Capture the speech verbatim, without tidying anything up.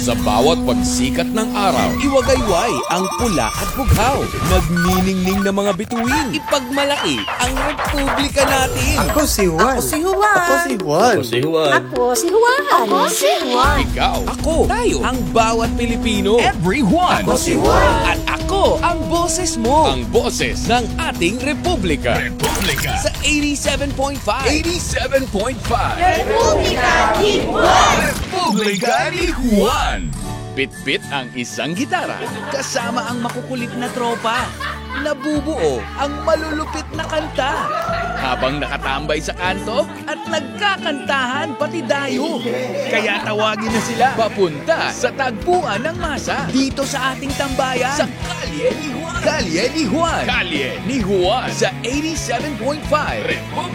Sa bawat pagsikat ng araw, iwagayway ang pula at bughaw. Nagniningning na mga bituin. Ipagmalaki ang republika natin. Ako si Juan. Ako si Juan. Ako si Juan. Ako si Juan. Ako si Juan. Ako si Juan. Ikaw, ako, tayo, ang bawat Pilipino. Everyone. Ako si Juan. At ako, ang boses mo. Ang boses ng ating republika. Republika. Sa eighty-seven point five. eighty-seven point five. Republika ni Juan. Republika ni Juan. Bit-bit ang isang gitara. Kasama ang makukulit na tropa. Nabubuo ang malulupit na kanta. Habang nakatambay sa kanto at nagkakantahan pati dayo. Kaya tawagin na sila papunta sa tagpuan ng masa. Dito sa ating tambayan. Sa Kalye ni Juan. Kalye ni Juan. Kalye ni Juan. Sa eighty-seven point five.